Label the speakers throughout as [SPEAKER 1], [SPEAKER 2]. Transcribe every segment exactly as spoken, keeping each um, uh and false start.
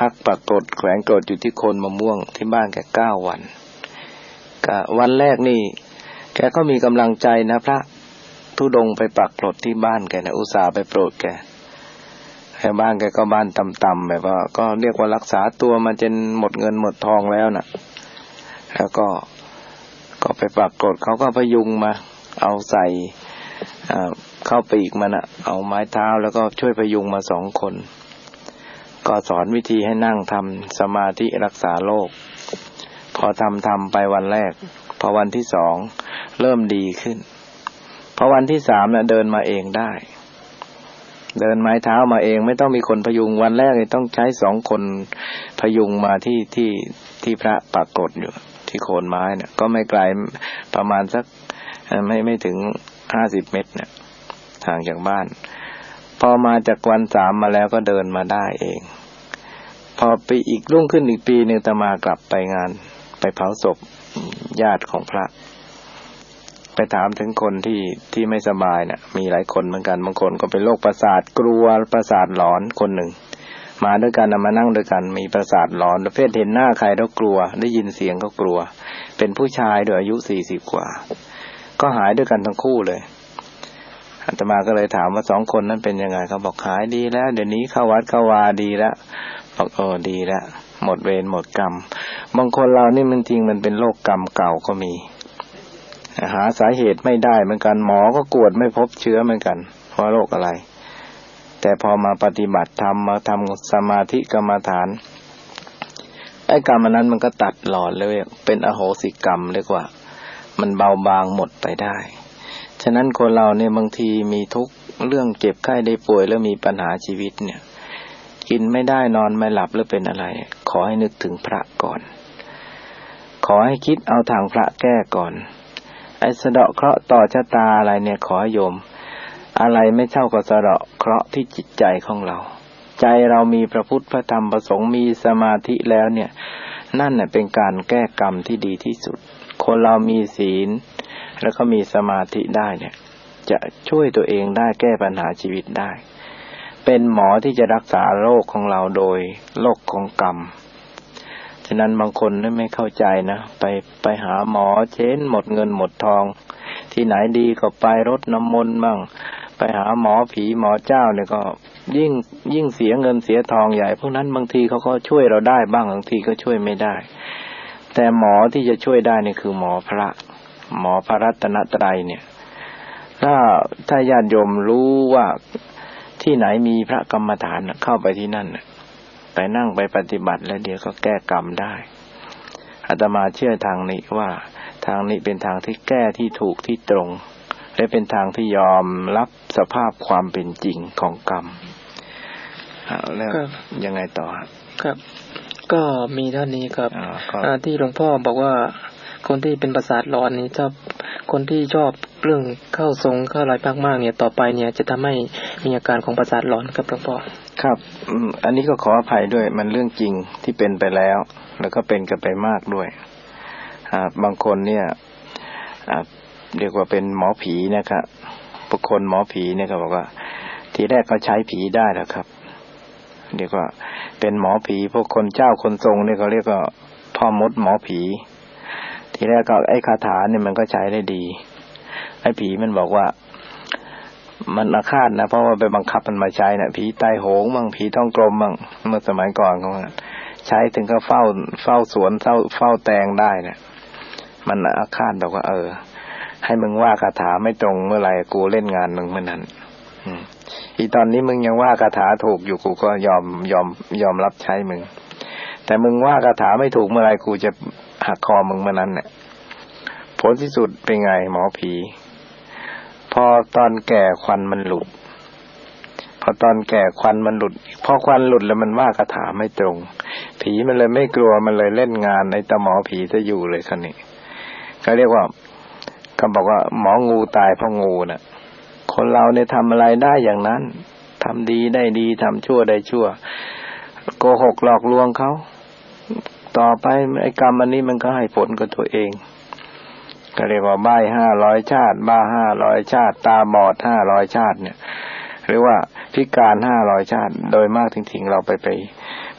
[SPEAKER 1] พักปรากฏแขวนกรดอยู่ที่โคนมะม่วงที่บ้านแกเก้าวันก็วันแรกนี่แกก็มีกำลังใจนะพระธุดงค์ไปปรากฏที่บ้านแกนะอุตส่าห์ไปโปรดแกแค่บ้านแกก็บ้านต่ำๆแบบว่าก็เรียกว่ารักษาตัวมาจนหมดเงินหมดทองแล้วน่ะแล้วก็ก็ไปปรากฏเขาก็พยุงมาเอาใส่เข้าปีกมันอะเอาไม้เท้าแล้วก็ช่วยพยุงมาสองคนก็สอนวิธีให้นั่งทำสมาธิรักษาโรคพอทำทำไปวันแรกพอวันที่สองเริ่มดีขึ้นพอวันที่สามเนี่ยเดินมาเองได้เดินไม้เท้ามาเองไม่ต้องมีคนพยุงวันแรกเลยต้องใช้สองคนพยุงมาที่ที่ที่พระปรากฏอยู่ที่โคนไม้เนี่ยก็ไม่ไกลประมาณสักไม่ไม่ถึงห้าสิบเมตรเนี่ยห่างจากบ้านพอมาจากวันสามมาแล้วก็เดินมาได้เองพอไปอีกรุ่งขึ้นอีกปีนึงอาตมากลับไปงานไปเผาศพญาติของพระไปถามถึงคนที่ที่ไม่สบายเนี่ยมีหลายคนเหมือนกันบางคนก็เป็นโรคประสาทกลัวประสาทหลอนคนหนึ่งมาด้วยกันมานั่งด้วยกันมีประสาทหลอนประเภทเห็นหน้าใครแล้วกลัวได้ยินเสียงก็กลัวเป็นผู้ชายด้วยอายุสี่สิบกว่าก็หายด้วยกันทั้งคู่เลยอาตมาก็เลยถามว่าสองคนนั้นเป็นยังไงเขาบอกหายดีแล้วเดี๋ยวนี้เข้าวัดเข้าวาดีแล้วบอกเออดีแล้วหมดเวรหมดกรรมบางคนเรานี่มันจริงมันเป็นโรคกรรมเก่าก็มีหาสาเหตุไม่ได้เหมือนกันหมอก็กวดไม่พบเชื้อเหมือนกันเพราะโรคอะไรแต่พอมาปฏิบัติธรรมมาทำสมาธิกรรมฐานไอ้กรรมนั้นมันก็ตัดหลอดเลยเป็นอโหสิกรรมเรียกว่ามันเบาบางหมดไปได้ฉะนั้นคนเราเนี่ยบางทีมีทุกข์เรื่องเจ็บไข้ได้ป่วยแล้วมีปัญหาชีวิตเนี่ยกินไม่ได้นอนไม่หลับหรือเป็นอะไรขอให้นึกถึงพระก่อนขอให้คิดเอาทางพระแก้ก่อนไอ้สะเดาะเคราะห์ต่อชะตาอะไรเนี่ยขอโยมอะไรไม่เท่ากับสะเดาะเคราะห์ที่จิตใจของเราใจเรามีพระพุทธพระธรรมพระสงฆ์มีสมาธิแล้วเนี่ยนั่นน่ะเป็นการแก้กรรมที่ดีที่สุดคนเรามีศีลแล้วก็มีสมาธิได้เนี่ยจะช่วยตัวเองได้แก้ปัญหาชีวิตได้เป็นหมอที่จะรักษาโรคของเราโดยโรคของกรรมฉะนั้นบางคนไม่เข้าใจนะไปไปหาหมอเช้นหมดเงินหมดทองที่ไหนดีก็ไปรดน้ำมนต์บ้างไปหาหมอผีหมอเจ้าเนี่ยก็ยิ่งยิ่งเสียเงินเสียทองใหญ่พวกนั้นบางทีเขาก็ช่วยเราได้บ้างบางทีก็ช่วยไม่ได้แต่หมอที่จะช่วยได้นี่คือหมอพระหมอพระรัตนตรัยเนี่ยถ้าถ้าญาติโยมรู้ว่าที่ไหนมีพระกรรมฐานเข้าไปที่นั่นไปนั่งไปปฏิบัติแล้วเดี๋ยวก็แก้กรรมได้อาตมาเชื่อทางนี้ว่าทางนี้เป็นทางที่แก้ที่ถูกที่ตรงและเป็นทางที่ยอมรับสภาพความเป็นจริงของกรรมแล้วยังไงต่อ
[SPEAKER 2] ครับก็มีเท่านี้ครับที่หลวงพ่อบอกว่าคนที่เป็นประสาทร้อนนี้ชอบคนที่ชอบเรื่องเข้าทรงเข้าอะไรมากๆเนี่ยต่อไปเนี่ยจะทำให้มีอาการของประสาทร้อนครับหลวงพ่อ
[SPEAKER 1] ครับอันนี้ก็ขออภัยด้วยมันเรื่องจริงที่เป็นไปแล้วแล้วก็เป็นกันไปมากด้วยบางคนเนี่ยเรียกว่าเป็นหมอผีนะครับบุคคลหมอผีเนี่ยเขาบอกว่าทีแรกเขาใช้ผีได้แล้วครับเรียกว่าเป็นหมอผีพวกคนเจ้าคนทรงเนี่ยเขาเรียกว่าพ่อมดหมอผีทีแรกก็ไอ้คาถาเนี่ยมันก็ใช้ได้ดีไอ้ผีมันบอกว่ามันอาฆาตนะเพราะว่าไปบังคับมันมาใช้นะผีตายโหงบ้างผีท้องกลมบ้างเมื่อสมัยก่อนเขาใช้ถึงก็เฝ้าเฝ้าสวนเฝ้าเฝ้าแตงได้เนี่ยมันอาฆาตบอกว่าเออให้มึงว่าคาถาไม่ตรงเมื่อไหร่กูเล่นงานมึงเมื่อนั้นอีตอนนี้มึงยังว่าคาถาถูกอยู่กูก็ยอมยอมยอมรับใช้มึงแต่มึงว่าคาถาไม่ถูกเมื่อไหร่กูจะหักคอมึงเมื่อนั้นเนี่ยผลที่สุดเป็นไงหมอผีพอตอนแก่ควันมันหลุดพอตอนแก่ควันมันหลุดพอควันหลุดแล้วมันว่าคาถาไม่ตรงผีมันเลยไม่กลัวมันเลยเล่นงานไอ้ตาหมอผีจะอยู่เลยคันนี้เขาเรียกว่าเขาบอกว่าหมองูตายเพราะงูน่ะคนเราเนี่ยทำอะไรได้อย่างนั้นทำดีได้ดีทำชั่วได้ชั่วโกหกหลอกลวงเขาต่อไปไอ้กรรมอันนี้มันก็ให้ผลกับตัวเองก็เรียกว่าใบ้ห้าร้อยชาติบ้าห้าร้อยชาติตาบอดห้าร้อยชาติเนี่ยหรือว่าพิการห้าร้อยชาติโดยมากจริงๆเราไปไป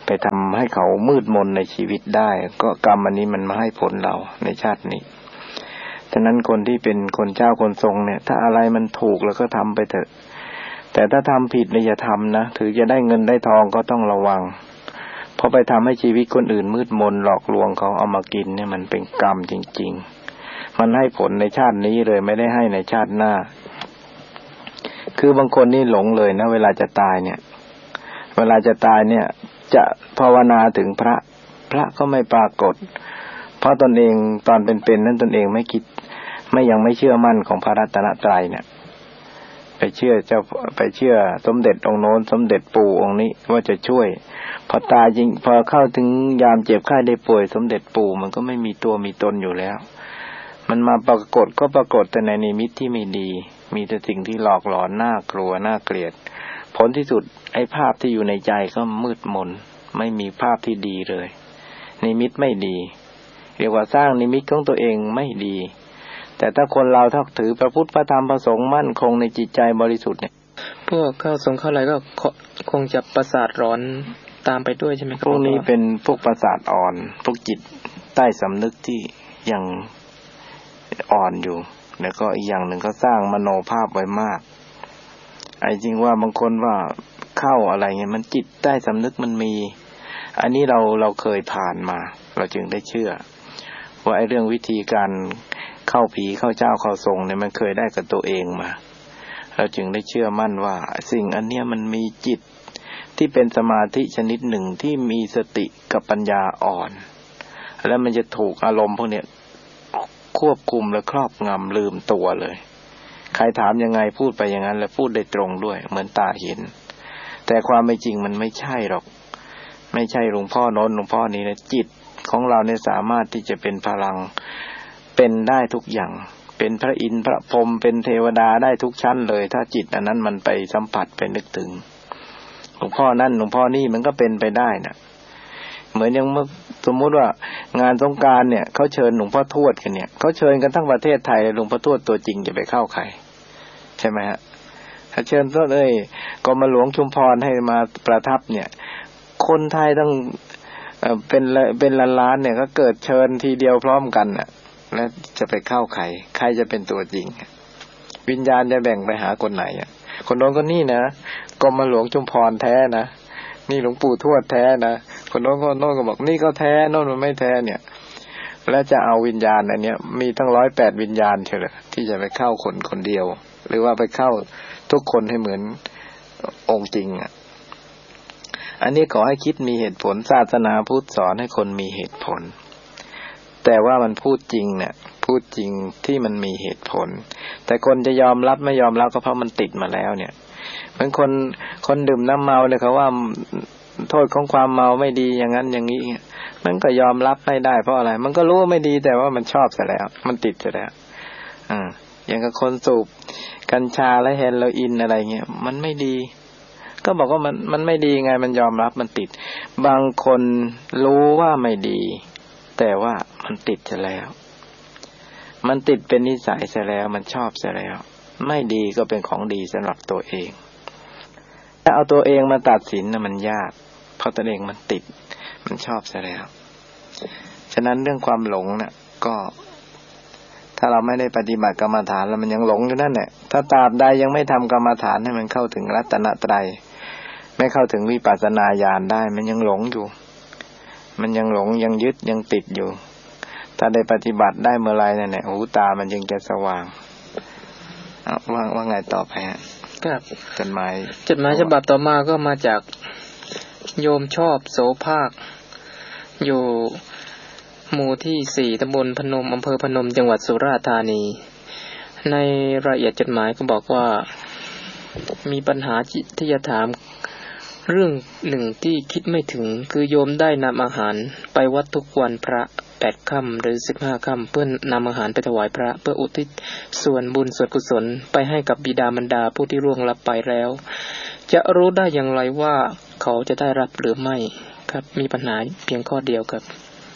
[SPEAKER 1] ไปทำให้เขามืดมนในชีวิตได้ก็กรรมอันนี้มันมาให้ผลเราในชาตินี้ฉะนั้นคนที่เป็นคนเจ้าคนทรงเนี่ยถ้าอะไรมันถูกแล้วก็ทำไปเถอะแต่ถ้าทำผิดเนี่ยอย่าทำนะถือจะได้เงินได้ทองก็ต้องระวังเพราะไปทำให้ชีวิตคนอื่นมืดมนหลอกลวงเขาเอามากินเนี่ยมันเป็นกรรมจริงๆมันให้ผลในชาตินี้เลยไม่ได้ให้ในชาติหน้าคือบางคนนี่หลงเลยนะเวลาจะตายเนี่ยเวลาจะตายเนี่ยจะภาวนาถึงพระพระก็ไม่ปรากฏเพราะตนเองตอนเป็นๆนั้นตนเองไม่คิดไม่ยังไม่เชื่อมั่นของพระรัตนตรัยเนี่ยไปเชื่อเจ้าไปเชื่อสมเด็จองค์โน้นสมเด็จปู่องค์นี้ว่าจะช่วยพอตายจริงพอเข้าถึงยามเจ็บไข้ได้ป่วยสมเด็จปู่มันก็ไม่มีตัวมีตนอยู่แล้วมันมาปรากฏก็ปรากฏแต่ในนิมิตที่ไม่ดีมีแต่สิ่งที่หลอกหลอนน่ากลัวน่าเกลียดผลที่สุดไอ้ภาพที่อยู่ในใจก็มืดมนไม่มีภาพที่ดีเลยนิมิตไม่ดีเรียกว่าสร้างนิมิตของตัวเองไม่ดีแต่ถ้าคนเราถ้าถือพระพุทธพระธรรมพระสงฆ์มั่นคงในจิตใจบริสุทธิ์เนี่ย
[SPEAKER 2] พวกเข้าสงฆ์เข้าอะไรก็คงจะประสาทร้อนตามไปด้วยใช่ไหมครับ
[SPEAKER 1] พวกนี้เป็นพวกประสาทอ่อนพวกจิตใต้สำนึกที่ยังอ่อนอยู่แล้วก็อีกอย่างหนึ่งก็สร้างมโนภาพไว้มากไอ้จริงว่าบางคนว่าเข้าอะไรเงี้ยมันจิตใต้สำนึกมันมีอันนี้เราเราเคยผ่านมาเราจึงได้เชื่อว่าไอ้เรื่องวิธีการเข้าผีเข้าเจ้าเข้าทรงเนี่ยมันเคยได้กับตัวเองมาเราจึงได้เชื่อมั่นว่าสิ่งอันเนี้ยมันมีจิตที่เป็นสมาธิชนิดหนึ่งที่มีสติกับปัญญาอ่อนแล้วมันจะถูกอารมณ์พวกเนี้ยควบคุมและครอบงำลืมตัวเลยใครถามยังไงพูดไปอย่างนั้นแล้วพูดได้ตรงด้วยเหมือนตาเห็นแต่ความเป็นจริงมันไม่ใช่หรอกไม่ใช่หลวงพ่อโน้นหลวงพ่อนี้นะจิตของเราเนี่ยสามารถที่จะเป็นพลังเป็นได้ทุกอย่างเป็นพระอินทร์พระพรหมเป็นเทวดาได้ทุกชั้นเลยถ้าจิตอันนั้นมันไปสัมผัสไปนึกถึงหลวงพ่อนั่นหลวงพ่อนี่มันก็เป็นไปได้นะเหมือนอย่างเมื่อสมมุติว่างานสงกรานต์เนี่ยเขาเชิญหลวงพ่อทวดกันเนี่ยเขาเชิญกันทั้งประเทศไทยหลวงพ่อทวดตัวจริงจะไปเข้าใครใช่ไหมฮะถ้าเชิญทวดเอ้ยกรมหลวงชุมพรให้มาประทับเนี่ยคนไทยต้องเอ่อเป็นเป็นล้านๆเนี่ยก็เกิดเชิญทีเดียวพร้อมกันน่ะแล้วจะไปเข้าใครใครจะเป็นตัวจริงวิญญาณจะแบ่งไปหาคนไหนอ่ะคนโน้นคนนี้นะกรมหลวงชุมพรแท้นะนี่หลวงปู่ทวดแท้นะคนโน้นคนโน้นก็บอกนี่ก็แท้โน้นมันไม่แท้เนี่ยแล้วจะเอาวิญญาณอันเนี้ยมีตั้งร้อยแปดวิญญาณเฉยที่จะไปเข้าคนคนเดียวหรือว่าไปเข้าทุกคนให้เหมือนองค์จริงอ่ะอันนี้ขอให้คิดมีเหตุผลศาสนาพุทธสอนให้คนมีเหตุผลแต่ว่ามันพูดจริงเนี่ยพูดจริงที่มันมีเหตุผลแต่คนจะยอมรับไม่ยอมรับก็เพราะมันติดมาแล้วเนี่ยเหมือนคนคนดื่มน้ำเมาเนี่ยเขาว่าโทษของความเมาไม่ดีอย่างนั้นอย่างนี้มันก็ยอมรับไม่ได้เพราะอะไรมันก็รู้ว่าไม่ดีแต่ว่ามันชอบซะแล้วมันติดซะแล้วอ่าอย่างกับคนสูบกัญชาและเฮโรอีนอะไรเงี้ยมันไม่ดีก็บอกว่ามันมันไม่ดีไงมันยอมรับมันติดบางคนรู้ว่าไม่ดีแต่ว่ามันติดซะแล้วมันติดเป็นนิสัยซะแล้วมันชอบซะแล้วไม่ดีก็เป็นของดีสำหรับตัวเองถ้าเอาตัวเองมาตัดสินน่ะมันยากเพราะตัวเองมันติดมันชอบซะแล้วฉะนั้นเรื่องความหลงเนี่ยก็ถ้าเราไม่ได้ปฏิบัติกรรมฐานแล้วมันยังหลงอยู่นั่นแหละถ้าตราบใดยังไม่ทำกรรมฐานให้มันเข้าถึงรัตนตรัยไม่เข้าถึงวิปัสสนาญาณได้มันยังหลงอยู่มันยังหลงยังยึดยังติดอยู่ถ้าได้ปฏิบัติได้เมื่อไรนั่นแหละหูตามันจึงจะสว่างเอาว่าว่าไงต่อไปฮะ
[SPEAKER 2] ครับ
[SPEAKER 1] จดหมาย
[SPEAKER 2] จดหมายฉบับต่อมาก็มาจากโยมชอบโสภาคอยู่หมู่ที่สี่ตำบลพนมอำเภอพนมจังหวัดสุราษฎร์ธานีในรายละเอียดจดหมายก็บอกว่ามีปัญหาที่จะถามเรื่องหนึ่งที่คิดไม่ถึงคือโยมได้นำอาหารไปวัดทุกวันพระแปดค่ำหรือสิบห้าค่ำเพื่อนำอาหารไปถวายพระเพื่ออุทิศส่วนบุญส่วนกุศลไปให้กับบิดามารดาผู้ที่ร่วงลับไปแล้วจะรู้ได้อย่างไรว่าเขาจะได้รับหรือไม่ครับมีปัญหาเพียงข้อเดียวครับ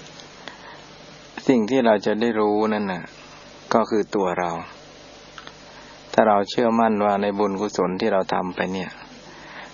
[SPEAKER 1] สิ่งที่เราจะได้รู้นั่นน่ะก็คือตัวเราถ้าเราเชื่อมั่นว่าในบุญกุศลที่เราทำไปเนี่ย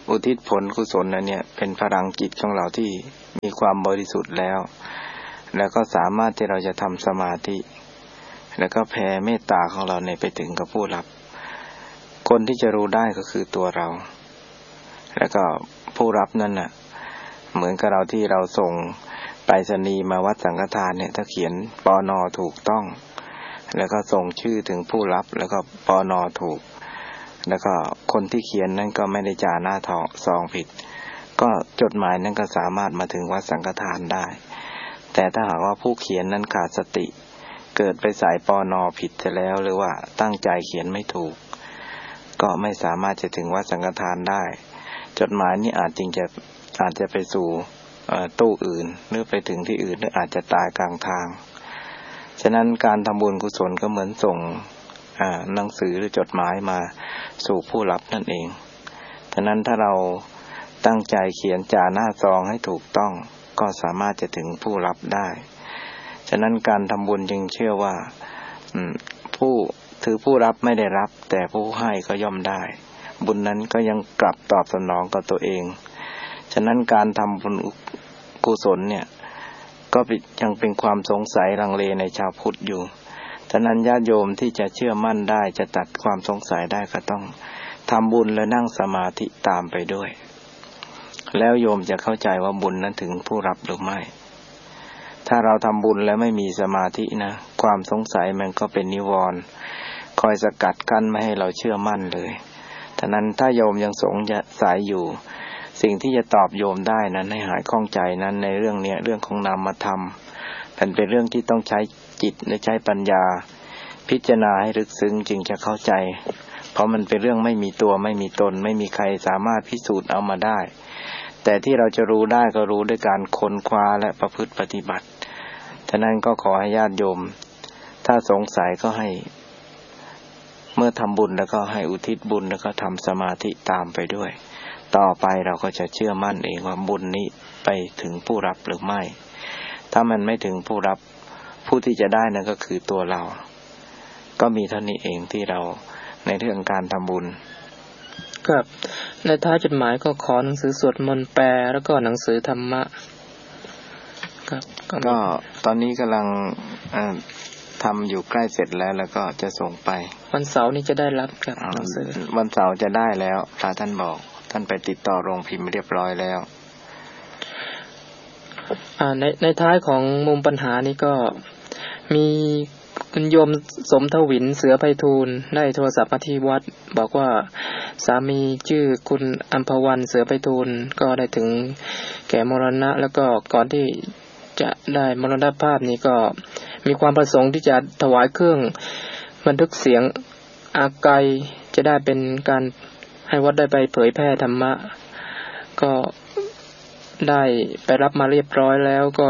[SPEAKER 1] อุทิศผลกุศลนั้นเนี่ยเป็นพลังจิตของเราที่มีความบริสุทธิ์แล้วแล้วก็สามารถที่เราจะทำสมาธิแล้วก็แผ่เมตตาของเราเนี่ยไปถึงกับผู้รับคนที่จะรู้ได้ก็คือตัวเราแล้วก็ผู้รับนั่นน่ะเหมือนกับเราที่เราส่งไปรษณีย์มาวัดสังฆทานเนี่ยถ้าเขียนปนถูกต้องแล้วก็ส่งชื่อถึงผู้รับแล้วก็ปนถูกแล้วก็คนที่เขียนนั้นก็ไม่ได้จ่าหน้าทองซองผิดก็จดหมายนั้นก็สามารถมาถึงวัดสังฆทานได้แต่ถ้าหากว่าผู้เขียนนั้นขาดสติเกิดไปใส่ปนผิดเสียแล้วหรือว่าตั้งใจเขียนไม่ถูกก็ไม่สามารถจะถึงวัดสังฆทานได้จดหมายนี้อาจจริงจะอาจจะไปสู่ตู้อื่นหรือไปถึงที่อื่นหรืออาจจะตายกลางทางฉะนั้นการทำบุญกุศลก็เหมือนส่งหนังสือหรือจดหมายมาสู่ผู้รับนั่นเองฉะนั้นถ้าเราตั้งใจเขียนจ่าหน้าซองให้ถูกต้องก็สามารถจะถึงผู้รับได้ฉะนั้นการทำบุญจึงเชื่อว่าผู้ถือผู้รับไม่ได้รับแต่ผู้ให้ก็ย่อมได้บุญนั้นก็ยังกลับตอบสนองกับตัวเองฉะนั้นการทำบุญกุศลเนี่ยก็ยังเป็นความสงสัยลังเลในชาวพุทธอยู่ฉะนั้นญาติโยมที่จะเชื่อมั่นได้จะตัดความสงสัยได้ก็ต้องทำบุญและนั่งสมาธิตามไปด้วยแล้วโยมจะเข้าใจว่าบุญนั้นถึงผู้รับหรือไม่ถ้าเราทำบุญแล้วไม่มีสมาธินะความสงสัยมันก็เป็นนิวรณ์คอยสกัดกั้นไม่ให้เราเชื่อมั่นเลยฉะนั้นถ้าโยมยังสงสัยอยู่สิ่งที่จะตอบโยมได้นั้นให้หายข้องใจนั้นในเรื่องนี้เรื่องของนามธรรมมันเป็นเรื่องที่ต้องใช้จิตและใช้ปัญญาพิจารณาให้ลึกซึ้งจึงจะเข้าใจเพราะมันเป็นเรื่องไม่มีตัวไม่มีตนไม่มีใครสามารถพิสูจน์เอามาได้แต่ที่เราจะรู้ได้ก็รู้ด้วยการค้นคว้าและประพฤติปฏิบัติฉะนั้นก็ขอให้ญาติโยมถ้าสงสัยก็ให้เมื่อทำบุญแล้วก็ให้อุทิศบุญแล้วก็ทำสมาธิตามไปด้วยต่อไปเราก็จะเชื่อมั่นเองว่าบุญนี้ไปถึงผู้รับหรือไม่ถ้ามันไม่ถึงผู้รับผู้ที่จะได้นั่นก็คือตัวเราก็มีเท่านี้เองที่เราในเรื่องการทำบุญ
[SPEAKER 2] ครับในท้ายจดหมายก็ขอหนังสือสวดมนต์แปลแล้วก็หนังสือธรรมะครับ
[SPEAKER 1] ก็ตอนนี้กำลังทำอยู่ใกล้เสร็จแล้วแล้วก็จะส่งไป
[SPEAKER 2] วันเสาร์นี้จะได้รับครับหนังสือ
[SPEAKER 1] วันเสาร์จะได้แล้วพระท่านบอกท่านไปติดต่อโรงพิมพ์เรียบร้อยแล้ว
[SPEAKER 2] อ่าในในท้ายของมุมปัญหานี้ก็มีคุณโยมสมทวินเสือไพฑูรย์ได้โทรศัพท์มาที่วัดบอกว่าสามีชื่อคุณอัมพวันเสือไพฑูรย์ก็ได้ถึงแก่มรณะแล้วก็ก่อนที่จะได้มรณภาพนี้ก็มีความประสงค์ที่จะถวายเครื่องบันทึกเสียงอาไกจะได้เป็นการให้วัดได้ไปเผยแพร่ธรรมะก็ได้ไปรับมาเรียบร้อยแล้วก็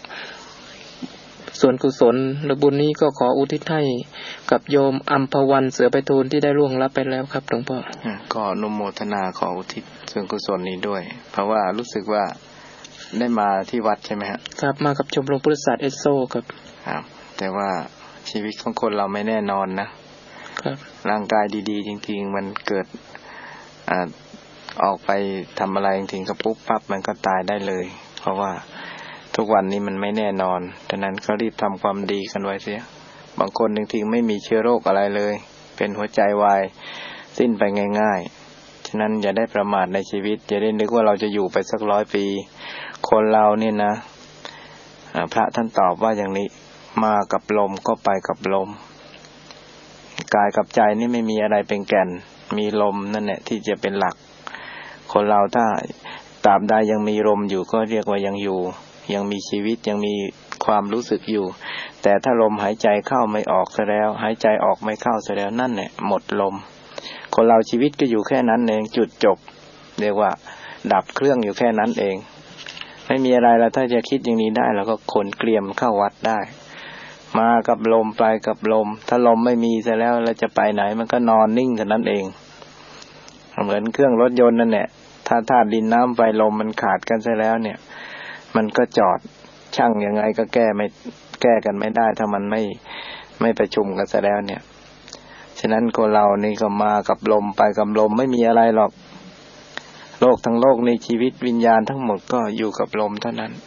[SPEAKER 2] ส่วนกุศลหรือบุญนี้ก็ขออุทิศให้กับโยมอัมพวันเสือไพฑูรย์ที่ได้ล่วงลับไปแล้วครับหลวงพ่อ
[SPEAKER 1] ก็อนุโมทนาขออุทิศส่วนกุศลนี้ด้วยเพราะว่ารู้สึกว่าได้มาที่วัดใช่ไหมครับ
[SPEAKER 2] ครับมากับชมรมพุทธศาสตร์เอสโซครับ
[SPEAKER 1] ครับแต่ว่าชีวิตของคนเราไม่แน่นอนนะครับร่างกายดีๆจริงๆมันเกิดอ่าออกไปทำอะไรจริงๆก็ปุ๊บปั๊บมันก็ตายได้เลยเพราะว่าทุกวันนี้มันไม่แน่นอนฉะนั้นก็รีบทำความดีกันไว้เสียบางคนจริงๆไม่มีเชื้อโรคอะไรเลยเป็นหัวใจวายสิ้นไปง่ายๆฉะนั้นอย่าได้ประมาทในชีวิตอย่าได้นึกว่าเราจะอยู่ไปสักร้อยปีคนเราเนี่ยนะพระท่านตอบว่าอย่างนี้มากับลมก็ไปกับลมกายกับใจนี่ไม่มีอะไรเป็นแก่นมีลมนั่นแหละที่จะเป็นหลักคนเราถ้าตราบใดยังมีลมอยู่ก็เรียกว่ายังอยู่ยังมีชีวิตยังมีความรู้สึกอยู่แต่ถ้าลมหายใจเข้าไม่ออกซะแล้วหายใจออกไม่เข้าซะแล้วนั่นแหละหมดลมคนเราชีวิตก็อยู่แค่นั้นเองจุดจบเรียกว่าดับเครื่องอยู่แค่นั้นเองไม่มีอะไรแล้วถ้าจะคิดอย่างนี้ได้เราก็ขนเกลียมเข้าวัดได้มากับลมไปกับลมถ้าลมไม่มีซะแล้วเราจะไปไหนมันก็นอนนิ่งเท่านั้นเองเหมือนเครื่องรถยนต์นั่นแหละถ้าธาตุดินน้ำไฟลมมันขาดกันซะแล้วเนี่ยมันก็จอดช่างยังไงก็แก้ไม่แก้กันไม่ได้ถ้ามันไม่ไม่ประชุมกันซะแล้วเนี่ยฉะนั้นคนเรานี่ก็มากับลมไปกับลมไม่มีอะไรหรอกลลกทั้งโลกในชีวิตวิญญาณทั้งหมดก็อยู่กับลมเท่านั้น